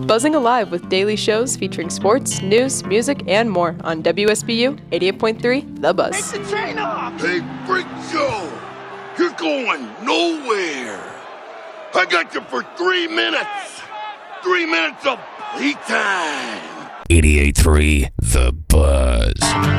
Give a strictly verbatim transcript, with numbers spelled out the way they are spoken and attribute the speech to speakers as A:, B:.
A: Buzzing Alive with daily shows featuring sports, news, music, and more on W S B U eighty-eight point three The Buzz.
B: Take the train off!
C: Hey, Freak Show! You're going nowhere! I got you for three minutes! Three minutes of playtime!
D: eighty-eight point three The Buzz.